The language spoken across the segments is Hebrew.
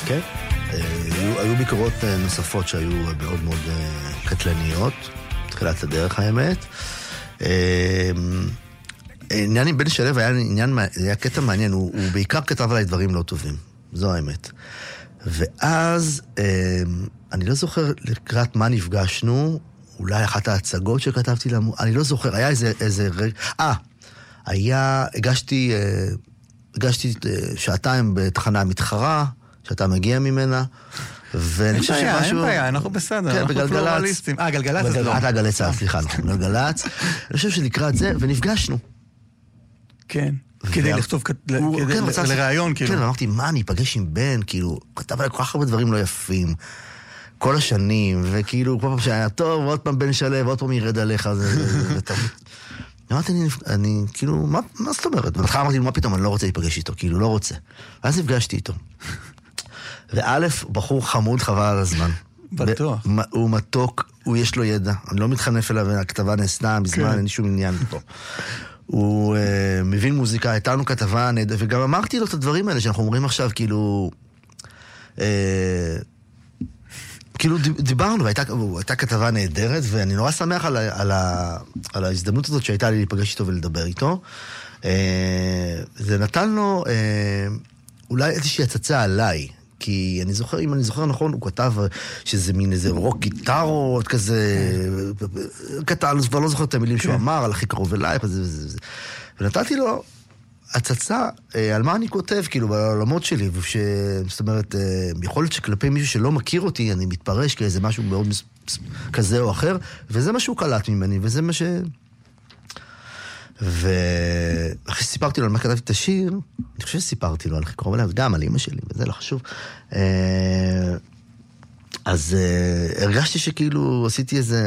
כן. היו ביקורות נוספות שהיו מאוד מאוד קטלניות, תחילת הדרך האמת. עניין עם בן שלו היה קטע מעניין, הוא בעיקר כתב עליי דברים לא טובים, זו האמת. ואז, אני לא זוכר לקראת מה נפגשנו, אולי אחת ההצגות שכתבתי לה, אני לא זוכר, היה איזה הגשתי שעתיים בתחנה מתחרה, שאתה מגיע ממנה, ואני חושב שמשהו... אין בעיה, אנחנו בסדר, כן, אנחנו בגלגלץ. פלורליסטים. גלגלץ אז לא. גלגלץ, סליחה, גלגלץ. אני חושב שלקראת זה, ונפגשנו. כן, כדי לכתוב, לרעיון, כאילו. כן, אמרתי, מה, אני אפגש עם בן, כאילו, כתב עליי כל כך הרבה דברים לא יפים, כל השנים, וכאילו, כל פעם שהיה טוב, ועוד פעם בן שלו, ועוד פעם ירד עליך, אמרתי, אני, כאילו, מה זאת אומרת? בהתחלה אמרתי, מה פתאום, אני לא רוצה להיפגש איתו, כאילו, לא רוצה. ואז נפגשתי איתו. וא', בחור חמוד חבל על הזמן. בטוח. הוא מתוק, הוא יש לו ידע. אני לא מתחנף אליו, הכתבה נעשתה בזמן, אין שום עניין פה. הוא מבין מוזיקה, הייתה לנו כתבה, וגם אמרתי לו את הדברים האלה, שאנחנו אומרים עכשיו, כאילו... כאילו דיברנו, והייתה כתבה נהדרת, ואני נורא שמח על ההזדמנות הזאת שהייתה לי להיפגש איתו ולדבר איתו. זה נתן לו אולי איזושהי הצצה עליי, כי אם אני זוכר נכון, הוא כתב שזה מין איזה רוק גיטרות כזה, קטן, כבר לא זוכר את המילים שהוא אמר, על הכי קרוב אליי, ונתתי לו הצצה על מה אני כותב, כאילו, בעולמות שלי, זאת אומרת, יכול להיות שכלפי מישהו שלא מכיר אותי, אני מתפרש כאיזה משהו מאוד כזה או אחר, וזה מה שהוא קלט ממני, וזה מה ואחרי שסיפרתי לו על מה כתבתי את השיר, אני חושב שסיפרתי לו על הכי קרוב אליי, גם על אמא שלי, וזה לא חשוב. אז הרגשתי שכאילו עשיתי איזה...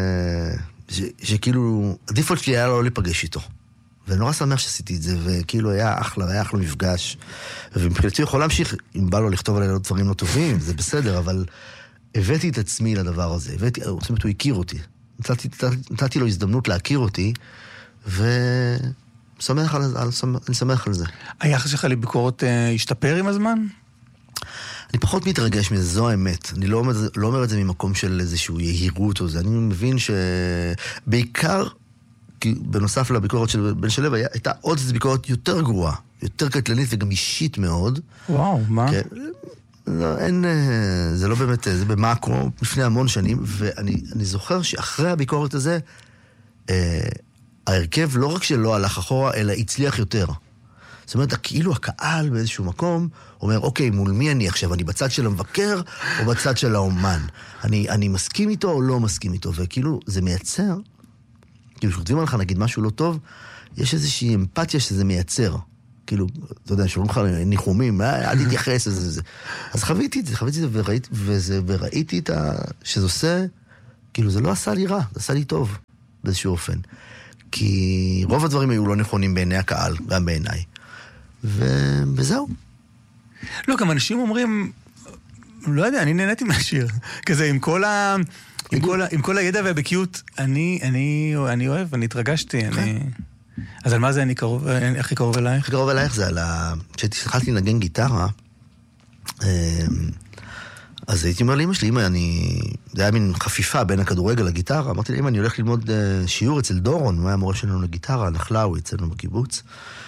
שכאילו, הדיפולט שלי היה לא להיפגש איתו. ונורא שמח שעשיתי את זה, וכאילו היה אחלה מפגש. ומבחינתי הוא יכול להמשיך, אם בא לו לכתוב עליי דברים לא טובים, זה בסדר, אבל הבאתי את עצמי לדבר הזה. זאת אומרת, הוא הכיר אותי. נתתי לו הזדמנות להכיר אותי, ואני שמח על זה. היחס שלך לביקורות השתפר עם הזמן? אני פחות מתרגש מזה, זו האמת. אני לא אומר את זה ממקום של איזושהי יהירות או זה. אני מבין שבעיקר, בנוסף לביקורת של בן שלו, הייתה עוד ביקורת יותר גרועה, יותר קטלנית וגם אישית מאוד. וואו, מה? לא, זה לא באמת, זה במאקרו, לפני המון שנים, ואני זוכר שאחרי הביקורת הזה, ההרכב לא רק שלא הלך אחורה, אלא הצליח יותר. זאת אומרת, כאילו הקהל באיזשהו מקום אומר, אוקיי, מול מי אני עכשיו? אני בצד של המבקר או בצד של האומן? אני מסכים איתו או לא מסכים איתו? וכאילו, זה מייצר, כאילו, שכותבים עליך, נגיד, משהו לא טוב, יש איזושהי אמפתיה שזה מייצר. כאילו, אתה יודע, שאומרים לך ניחומים, אל תתייחס לזה. אז חוויתי את זה, וראיתי שזה עושה, כאילו, זה לא עשה לי רע, זה עשה לי טוב, באיזשהו אופן. כי רוב הדברים היו לא נכונים בעיני הקהל, גם בעיניי. וזהו. לא, גם אנשים אומרים, לא יודע, אני נהניתי מהשיר. כזה, עם כל הידע והבקיאות, אני אוהב, אני התרגשתי, אז על מה זה הכי קרוב אלייך? הכי קרוב אלייך זה על כשהתחלתי לנגן גיטרה, אז הייתי אומר לאמא שלי, זה היה מין חפיפה בין הכדורגל לגיטרה, אמרתי לאמא, אני הולך ללמוד שיעור אצל דורון, הוא היה מורה שלנו לגיטרה, נחלאו, אצלנו בקיבוץ.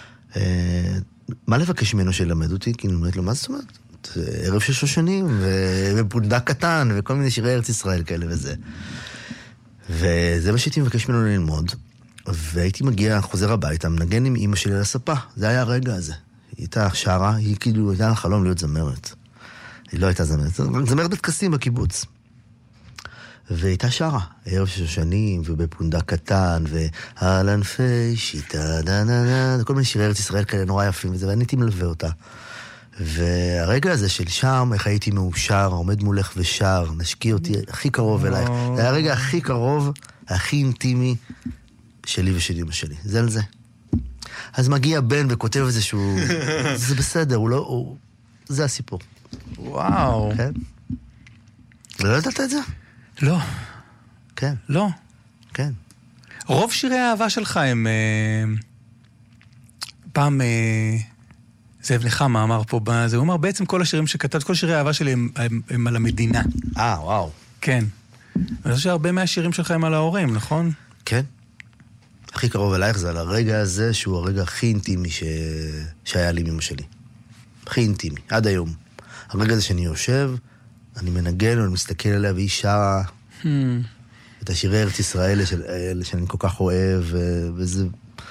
מה לבקש ממנו שילמד אותי? כי אני אומרת לו, מה זאת אומרת? ערב של שושנים, ופונדק קטן, וכל מיני שירי ארץ ישראל כאלה וזה. וזה מה שהייתי מבקש ממנו ללמוד, והייתי מגיע, חוזר הביתה, מנגן עם אמא שלי לספה. זה היה הרגע הזה. היא הייתה שרה, היא כאילו הייתה לחלום להיות זמרת. היא לא הייתה זמרת בטקסים בקיבוץ. והייתה שרה, ערב של שושנים, ובפונדק קטן, ועל ענפי שיטה, כל מיני שירי ארץ ישראל כאלה נורא יפים, ואני הייתי מלווה אותה. והרגע הזה של שם, איך הייתי מאושר, עומד מולך ושר, נשקיע אותי הכי קרוב אלייך. זה היה הרגע הכי קרוב, הכי אינטימי שלי ושל אמא שלי. זה על זה. אז מגיע בן וכותב איזשהו... זה בסדר, הוא לא... זה הסיפור. וואו. כן? ולא ידעת את זה? לא. כן. לא. כן. רוב שירי האהבה שלך הם... פעם... זאב נחמה אמר פה, הוא אמר, בעצם כל השירים שכתב, כל שירי האהבה שלי הם על המדינה. וואו. כן. אני חושב שהרבה מהשירים שלך הם על ההורים, נכון? כן. הכי קרוב אלייך זה על הרגע הזה, שהוא הרגע הכי אינטימי שהיה לי עם אמא שלי. הכי אינטימי, עד היום. הרגע הזה שאני יושב, אני מנגן, אני מסתכל עליה, והיא שרה את השירי ארץ ישראל שאני כל כך אוהב, וזה...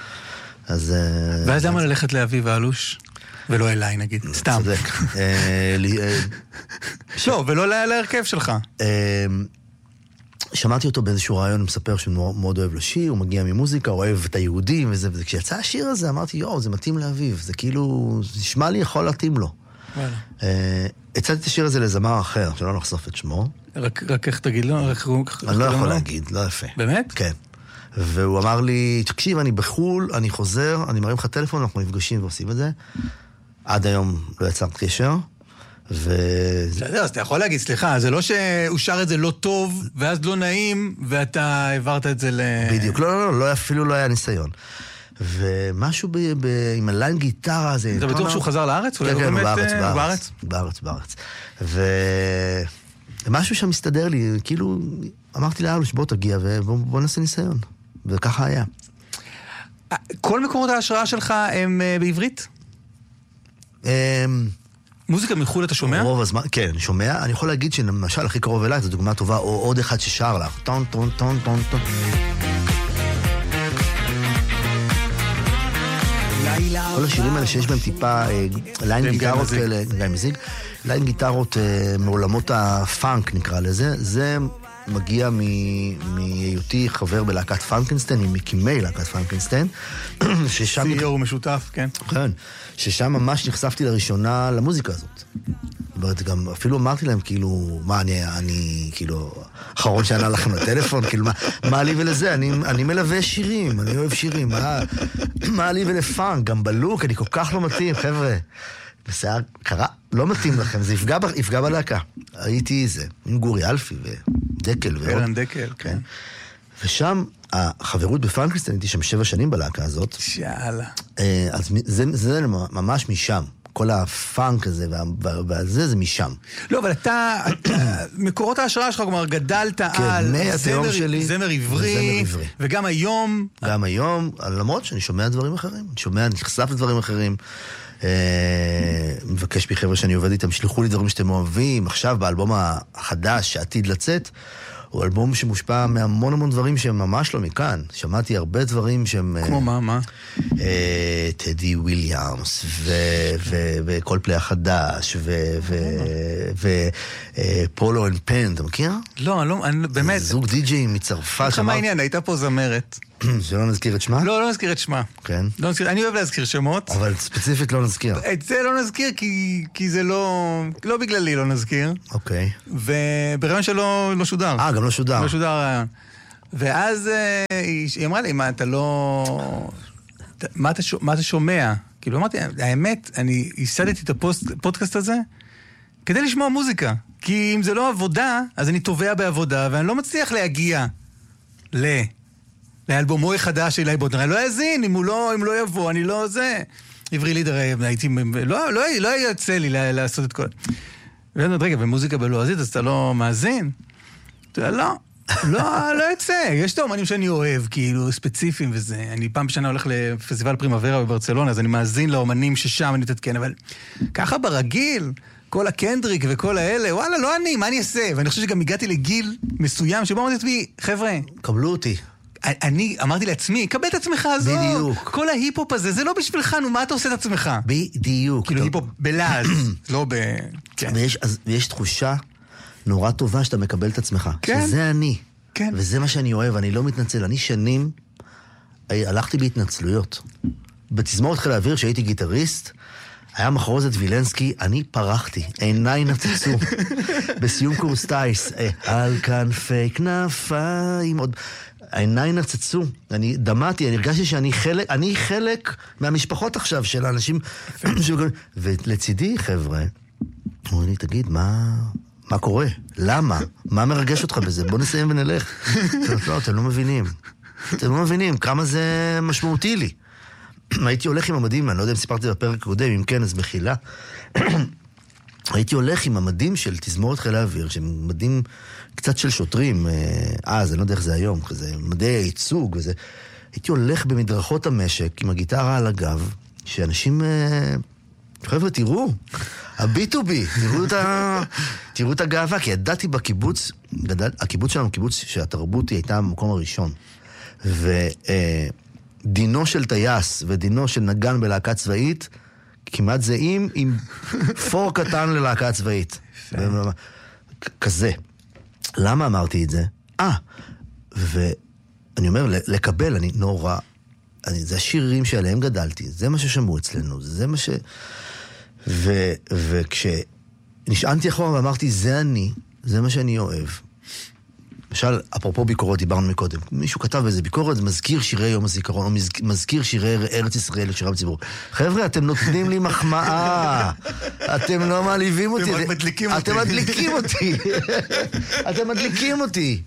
ואז למה ללכת לאביב האלוש? ולא אליי, נגיד. סתם. צודק. לא, ולא להרכב שלך. שמעתי אותו באיזשהו רעיון, מספר שהוא מאוד אוהב לשיר, הוא מגיע ממוזיקה, הוא אוהב את היהודים וזה, וכשיצא השיר הזה אמרתי, זה מתאים לאביב, זה כאילו, זה נשמע לי יכול להתאים לו. הצעתי את השיר הזה לזמר אחר, שלא נחשוף את שמו. רק איך תגיד לו? אני לא יכול להגיד, לא יפה. באמת? כן. והוא אמר לי, תקשיב, אני בחול, אני חוזר, אני מרים לך טלפון, אנחנו נפגשים ועושים את זה. עד היום לא יצרת קשר. אז אתה יכול להגיד, סליחה, זה לא שהוא שר את זה לא טוב, ואז לא נעים, ואתה העברת את זה בדיוק, לא, אפילו לא היה ניסיון. ומשהו עם הליין גיטרה הזה... אתה בטוח שהוא חזר לארץ? כן, בארץ. ומשהו שם מסתדר לי, כאילו, אמרתי לאלוש, בוא תגיע ובוא נעשה ניסיון. וככה היה. כל מקורות ההשראה שלך הם בעברית? מוזיקה מחול אתה שומע? רוב הזמן, כן, אני שומע. אני יכול להגיד שלמשל הכי קרוב אליי, זו דוגמה טובה, או עוד אחד ששר לך. טון, טון, טון, טון, טון. כל השירים האלה שיש בהם טיפה ליין גיטרות כאלה, גיא מזיג, ליין גיטרות מעולמות הפאנק נקרא לזה, זה מגיע מהיותי חבר בלהקת פרנקנסטיין, ממקימי להקת פרנקנסטיין, ששם... CEO משותף, כן. כן, ששם ממש נחשפתי לראשונה למוזיקה הזאת. זאת אומרת, גם אפילו אמרתי להם, כאילו, מה, אני כאילו, אחרון שענה לכם לטלפון, כאילו, מה לי ולזה? אני מלווה שירים, אני אוהב שירים, מה לי ולפאנק? גם בלוק, אני כל כך לא מתאים, חבר'ה. ושיער קרה, לא מתאים לכם, זה יפגע בלהקה. הייתי זה, עם גורי אלפי ודקל ועוד. אלן דקל, כן. ושם, החברות בפרנקנסטיין, הייתי שם 7 שנים בלהקה הזאת. שאלה. אז זה ממש משם. כל הפאנק הזה והזה, זה משם. לא, אבל אתה, מקורות ההשראה שלך, כלומר, גדלת על זמר עברי, וגם היום... גם היום, למרות שאני שומע דברים אחרים. אני נחשף לדברים אחרים. מבקש מחבר'ה שאני עובד איתם, שלחו לי דברים שאתם אוהבים. עכשיו, באלבום החדש שעתיד לצאת, הוא אלבום שמושפע מהמון המון דברים שהם ממש לא מכאן. שמעתי הרבה דברים שהם... כמו מה? טדי וויליאמס, וכל פלי החדש, ופולו אנד פן, אתה מכיר? לא, באמת. זוג די-ג'יי מצרפת. מה העניין? הייתה פה זמרת. שלא נזכיר את שמה? לא נזכיר את שמה. כן. אני אוהב להזכיר שמות. אבל ספציפית לא נזכיר. את זה לא נזכיר כי זה לא בגללי לא נזכיר. אוקיי. וברעיון שלו לא שודר. גם לא שודר. לא שודר הרעיון. ואז היא אמרה לי, מה אתה לא... מה אתה שומע? כאילו אמרתי, האמת, אני הסדתי את הפודקאסט הזה כדי לשמוע מוזיקה. כי אם זה לא עבודה, אז אני טובע בעבודה, ואני לא מצליח להגיע לאלבומו החדש של אלי בוטנר. אני לא אזין, אם לא יבוא, אני לא זה. עברי לידר, הייתי... לא יוצא לי לעשות את כל... ואני אומרת, רגע, במוזיקה בלועזית, אז אתה לא מאזין? לא יוצא. יש את האומנים שאני אוהב, כאילו, ספציפיים וזה. אני פעם בשנה הולך לפסטיבל פרימוורה בברצלונה, אז אני מאזין לאומנים ששם אני תתקן, אבל ככה ברגיל, כל הקנדריק וכל האלה, וואלה, לא אני, מה אני אעשה? ואני חושב שגם הגעתי לגיל מסוים, שבו אמרתי לעצמי, חבר'ה, קבלו אותי. אני אמרתי לעצמי, קבל את עצמך, זו. בדיוק. כל ההיפ-הופ הזה, זה לא בשבילך, נו, מה אתה עושה את עצמך? בדיוק. כאילו היפ-הופ בלעז, לא ב... ויש תחושה נורא טובה שאתה מקבל את עצמך. כן. שזה אני. כן. וזה מה שאני אוהב, אני לא מתנצל. אני שנים הלכתי בהתנצלויות. בתזמורת חיל האוויר, שהייתי גיטריסט, היה מחרוזת וילנסקי, אני פרחתי, עיניי נפצצו. בסיום קורס טייס, על כנפי כנפיים, עוד... העיניי נפצצו, אני דמעתי, אני הרגשתי שאני חלק מהמשפחות עכשיו של האנשים, ולצידי, חבר'ה, אומרים לי, תגיד, מה קורה? למה? מה מרגש אותך בזה? בוא נסיים ונלך. לא, אתם לא מבינים. אתם לא מבינים כמה זה משמעותי לי. הייתי הולך עם המדים, אני לא יודע אם סיפרתי בפרק הקודם, אם כן, אז מחילה. הייתי הולך עם המדים של תזמורת חיל האוויר, שהם מדים קצת של שוטרים, אז אני לא יודע איך זה היום, כזה, מדי הייצוג וזה. הייתי הולך במדרכות המשק עם הגיטרה על הגב, שאנשים, חבר'ה, תראו, הביטו בי, תראו את הגאווה, כי ידעתי בקיבוץ, הקיבוץ שלנו, קיבוץ שהתרבות הייתה המקום הראשון, ודינו של טייס ודינו של נגן בלהקה צבאית, כמעט זהים עם פור קטן ללהקה צבאית. כזה. למה אמרתי את זה? ואני אומר, לקבל, אני נורא, זה השירים שעליהם גדלתי, זה מה ששמעו אצלנו, זה מה ש... וכשנשענתי אחורה ואמרתי, זה מה שאני אוהב. למשל, אפרופו ביקורות, דיברנו מקודם. מישהו כתב באיזה ביקורת, זה מזכיר שירי יום הזיכרון, או מזכיר שירי ארץ ישראל לשירה בציבור. חבר'ה, אתם נותנים לי מחמאה. אתם לא מעליבים אותי. אתם מדליקים אותי. אתם מדליקים אותי. אתם מדליקים אותי.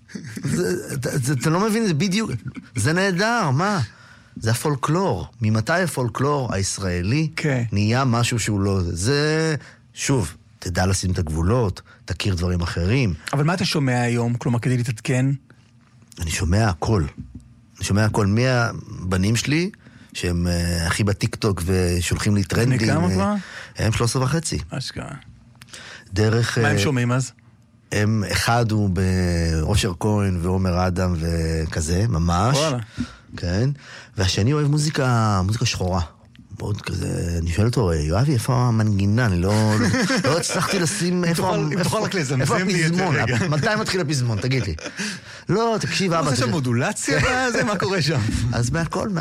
אתה לא מבין, זה בדיוק... זה נהדר, מה? זה הפולקלור. ממתי הפולקלור הישראלי נהיה משהו שהוא לא... זה... שוב, תדע לשים את הגבולות, תכיר דברים אחרים. אבל מה אתה שומע היום? כלומר, כדי להתעדכן? אני שומע הכל. אני שומע הכל מהבנים שלי, שהם הכי בטיקטוק ושולחים לי טרנדים. כמה כבר? הם 13.5. אשכרה. דרך... מה הם שומעים אז? הם, אחד הוא באושר כהן ועומר אדם וכזה, ממש. וואלה. כן. והשני אוהב מוזיקה שחורה. מאוד כזה, אני שואל אותו, יואבי, איפה המנגינה? אני לא הצלחתי לשים, איפה הפזמון? מתי מתחיל הפזמון? תגיד לי. לא, תקשיב, אבא. זה שם מודולציה? זה מה קורה שם? אז מהכל.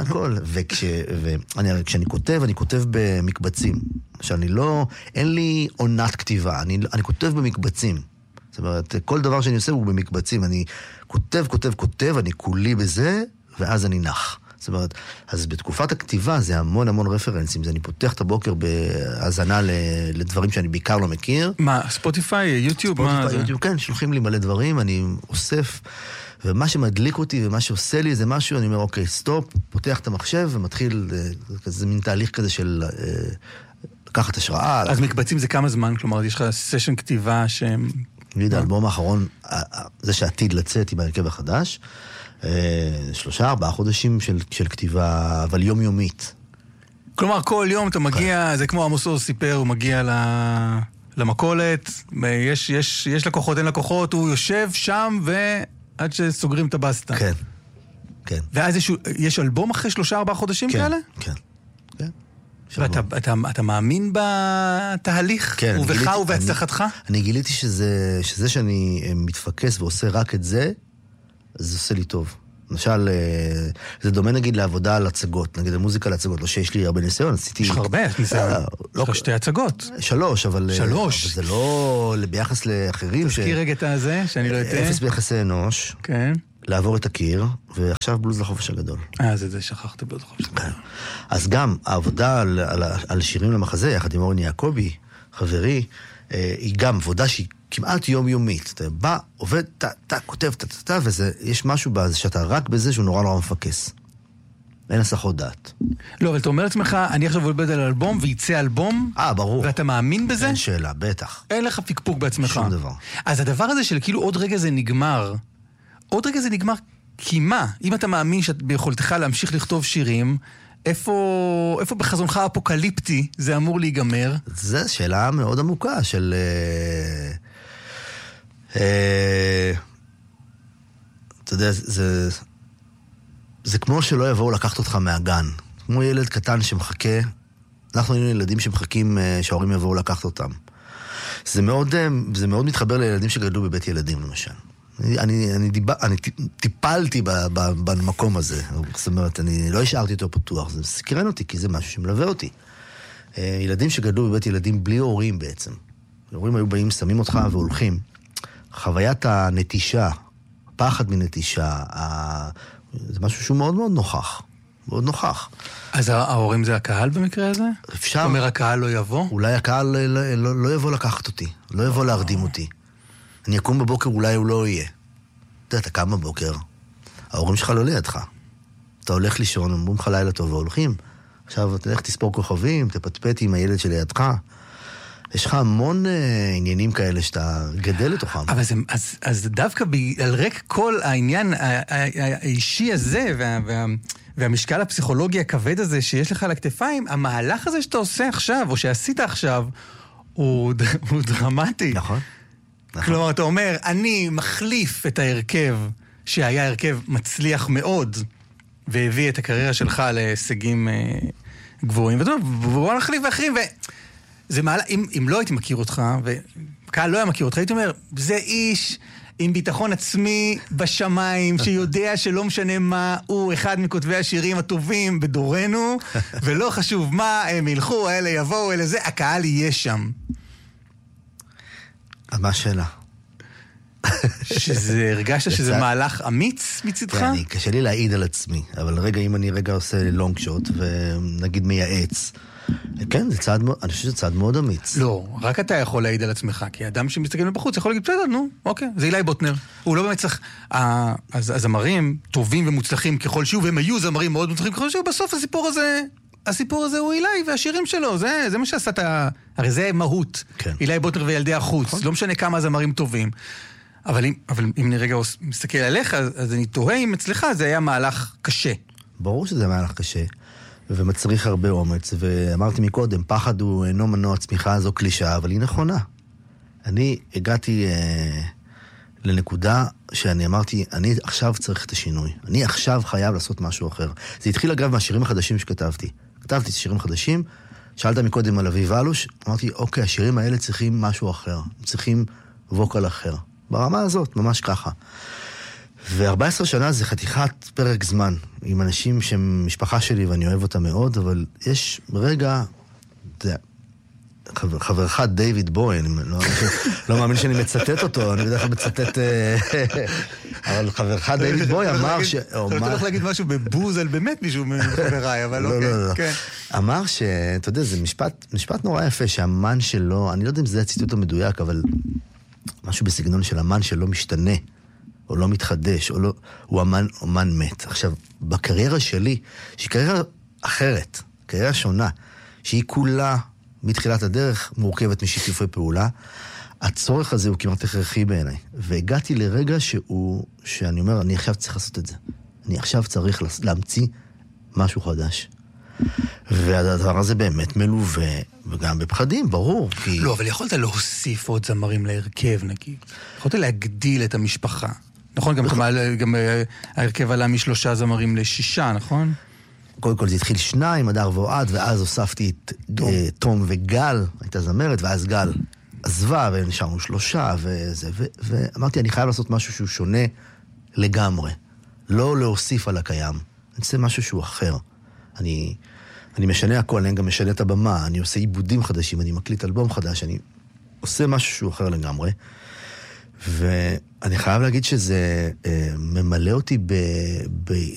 וכשאני כותב, אני כותב במקבצים. שאני לא, אין לי עונת כתיבה, אני כותב במקבצים. זאת אומרת, כל דבר שאני עושה הוא במקבצים. אני כותב, אני כולי בזה, ואז אני נח. זאת אומרת, אז בתקופת הכתיבה זה המון רפרנסים, זה אני פותח את הבוקר בהאזנה לדברים שאני בעיקר לא מכיר. מה, ספוטיפיי, יוטיוב? יוטיוב, כן, שולחים לי מלא דברים, אני אוסף, ומה שמדליק אותי ומה שעושה לי זה משהו, אני אומר, אוקיי, סטופ, פותח את המחשב ומתחיל, זה מין תהליך כזה של לקחת השראה. אז מקבצים זה כמה זמן? כלומר, יש לך סשן כתיבה שהם... נגיד, האלבום האחרון, זה שעתיד לצאת עם ההרכב החדש, 3-4 חודשים של כתיבה, אבל יומיומית. כלומר, כל יום אתה מגיע, זה כמו עמוס עוז סיפר, הוא מגיע למכולת, יש לקוחות, אין לקוחות, הוא יושב שם ועד שסוגרים את הבסטה. כן. ואז יש אלבום אחרי 3-4 חודשים כאלה? כן. ואתה מאמין בתהליך? ובך ובהצלחתך? אני גיליתי שזה שאני מתפקס ועושה רק את זה, זה עושה לי טוב. למשל, זה דומה נגיד לעבודה על הצגות, נגיד המוזיקה על הצגות, לא שיש לי הרבה ניסיון, עשיתי... יש לך הרבה ניסיון, יש לך 2 הצגות. 3, אבל... 3? אבל זה לא ביחס לאחרים תזכיר רגע את הזה, שאני לא אתן. 0 ביחסי אנוש. כן. לעבור את הקיר, ועכשיו בלוז לחופש הגדול. זה שכחתי בלוז לחופש הגדול. אז גם העבודה על שירים למחזה, יחד עם אורן יעקבי, חברי, היא גם עבודה שהיא כמעט יומיומית. אתה בא, עובד, כותב, ויש משהו בזה שאתה רק בזה שהוא נורא מפקס. אין הסחות דעת. לא, אבל אתה אומר לעצמך, אני עכשיו עובד על אלבום, וייצא אלבום, ברור. ואתה מאמין בזה? אין שאלה, בטח. אין לך פיקפוק בעצמך. שום דבר. אז הדבר הזה של כאילו עוד רגע זה נגמר, כי מה? אם אתה מאמין ביכולתך להמשיך לכתוב שירים, איפה בחזונך האפוקליפטי זה אמור להיגמר? זו שאלה מאוד עמוקה של... אתה יודע, זה כמו שלא יבואו לקחת אותך מהגן. כמו ילד קטן שמחכה, אנחנו היינו ילדים שמחכים שההורים יבואו לקחת אותם. זה מאוד מתחבר לילדים שגדלו בבית ילדים, למשל. אני טיפלתי במקום הזה. זאת אומרת, אני לא השארתי אותו פתוח. זה סקרן אותי, כי זה משהו שמלווה אותי. ילדים שגדלו בבית ילדים בלי הורים בעצם. הורים היו באים, שמים אותך והולכים. חוויית הנטישה, פחד מנטישה, זה משהו שהוא מאוד מאוד נוכח. מאוד נוכח. אז ההורים זה הקהל במקרה הזה? אפשר. זאת אומרת, הקהל לא יבוא? אולי הקהל לא יבוא לקחת אותי. לא יבוא להרדים אותי. אני אקום בבוקר, אולי הוא לא יהיה. אתה קם בבוקר, ההורים שלך לא לידך. אתה הולך לישון, אומרים לך לילה טוב והולכים. עכשיו תלך תספור כוכבים, תפטפט עם הילד שלידך. יש לך המון עניינים כאלה שאתה גדל לתוכם. אבל אז דווקא על רקע כל העניין האישי הזה, והמשקל הפסיכולוגי הכבד הזה שיש לך על הכתפיים, המהלך הזה שאתה עושה עכשיו, או שעשית עכשיו, הוא דרמטי. נכון. כלומר, אתה אומר, אני מחליף את ההרכב, שהיה הרכב מצליח מאוד, והביא את הקריירה שלך להישגים גבוהים, ובוא נחליף ואחרים, זה מעלה, אם לא הייתי מכיר אותך, וקהל לא היה מכיר אותך, הייתי אומר, זה איש עם ביטחון עצמי בשמיים, שיודע שלא משנה מה, הוא אחד מכותבי השירים הטובים בדורנו, ולא חשוב מה, הם ילכו, אלה יבואו, אלה זה, הקהל יהיה שם. אז מה השאלה? הרגשת שזה מהלך אמיץ מצדך? כן, קשה לי להעיד על עצמי, אבל רגע, אם אני רגע עושה לונג שוט, ונגיד מייעץ, כן, אני חושב שזה צעד מאוד אמיץ. לא, רק אתה יכול להעיד על עצמך, כי האדם שמסתכל מבחוץ יכול להגיד, בסדר, נו, אוקיי, זה אילי בוטנר. הוא לא באמת צריך... הזמרים טובים ומוצלחים ככל שהוא, והם היו זמרים מאוד מוצלחים ככל שהוא, בסוף הסיפור הזה הוא אילי, והשירים שלו, זה מה שעשה את ה... הרי זה מהות. כן. אילי בוטנר וילדי החוץ. לא משנה כמה זמרים טובים. אבל אם אני רגע מסתכל עליך, אז אני תוהה אם אצלך זה היה מהלך קשה. ברור שזה מהלך קשה. ומצריך הרבה אומץ, ואמרתי מקודם, פחד הוא אינו מנוע צמיחה, זו קלישה, אבל היא נכונה. אני הגעתי לנקודה שאני אמרתי, אני עכשיו צריך את השינוי. אני עכשיו חייב לעשות משהו אחר. זה התחיל אגב מהשירים החדשים שכתבתי. כתבתי שירים חדשים, שאלת מקודם על אביב אלוש, אמרתי, אוקיי, השירים האלה צריכים משהו אחר. צריכים ווקל אחר. ברמה הזאת, ממש ככה. ו14 שנה זה חתיכת פרק זמן, עם אנשים שהם משפחה שלי ואני אוהב אותה מאוד, אבל יש רגע, חברך דיוויד בוי, אני לא מאמין שאני מצטט אותו, אני בדרך כלל מצטט, אבל חברך דיוויד בוי אמר ש... אתה הולך להגיד משהו בבוז על באמת מישהו מחבריי, אבל אוקיי. אמר שאתה יודע, זה משפט נורא יפה, שהמן שלו, אני לא יודע אם זה הציטוט המדויק, אבל משהו בסגנון של המן שלא משתנה, או לא מתחדש, או לא, הוא אמן מת. עכשיו, בקריירה שלי, שהיא קריירה אחרת, קריירה שונה, שהיא כולה מתחילת הדרך מורכבת משיתופי פעולה, הצורך הזה הוא כמעט הכרחי בעיניי. והגעתי לרגע שאני אומר, אני עכשיו צריך לעשות את זה. אני עכשיו צריך להמציא משהו חדש. והדבר הזה באמת מלווה, וגם בפחדים, ברור. כי... לא, אבל יכולת להוסיף עוד זמרים להרכב, נגיד. יכולת להגדיל את המשפחה. נכון? גם ההרכב עלה מ3 זמרים ל6, נכון? קודם כל זה התחיל 2, אדר ואוהד, ואז הוספתי את תום וגל, הייתה זמרת, ואז גל עזבה, ונשארנו 3, ואמרתי, אני חייב לעשות משהו שהוא שונה לגמרי. לא להוסיף על הקיים. אני עושה משהו שהוא אחר. אני משנה הכל, אני גם משנה את הבמה, אני עושה עיבודים חדשים, אני מקליט אלבום חדש, אני עושה משהו שהוא אחר לגמרי. ואני חייב להגיד שזה ממלא אותי